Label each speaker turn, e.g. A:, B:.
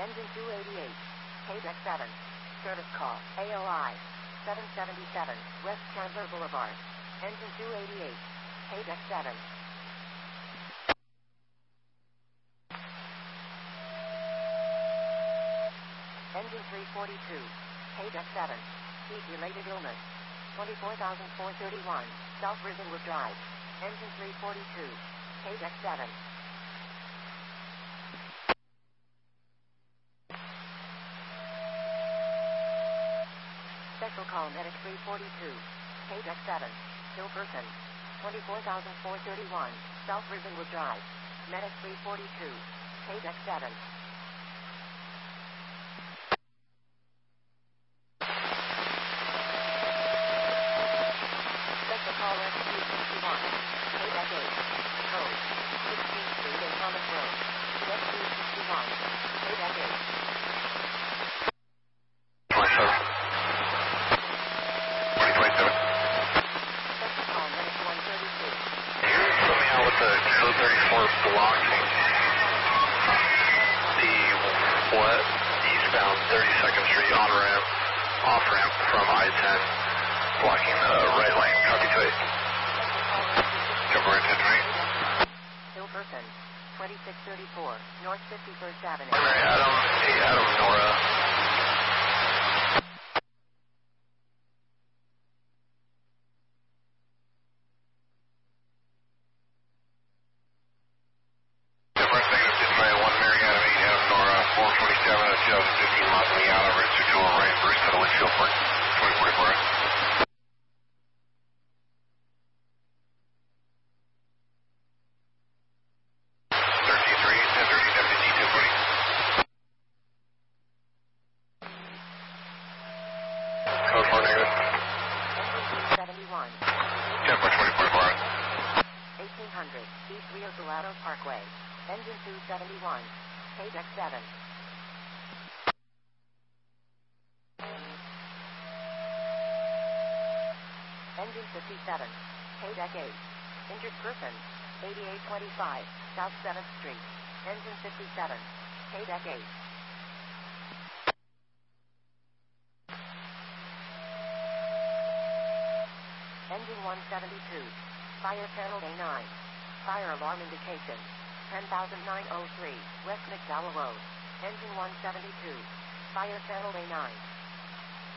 A: Engine 288. KDEC 7. Service call. AOI 777. West Chandler Boulevard. Engine 288. KDEC 7. Engine 342. KDEC 7. Heat-related illness. 24,431. South Risenwood Drive. Engine 342. KDEC 7. Special call Medic 342. KDEC 7. Ill person. 24,431. South Risenwood Drive. Medic 342. KDEC 7. Special call Rescue 61. KDEC 8. Code 16th Street and Thomas Road. Rescue 61. KDEC 8.
B: 34 blocking the eastbound 32nd Street on-ramp, off-ramp from I-10, blocking the right lane. Copy to 8. Jump right to 3.
A: Ill person, 2634, North 51st Avenue.
B: Primary Adam, 8 Adam, Nora.
A: Parkway. Engine 271. KDEC 7. Engine 57. KDEC 8. Injured person. 8825. South 7th Street. Engine 57. KDEC 8. Engine 172. Fire panel A9. Fire alarm indication. 10,903, West McDowell Road. Engine 172. Fire channel A9.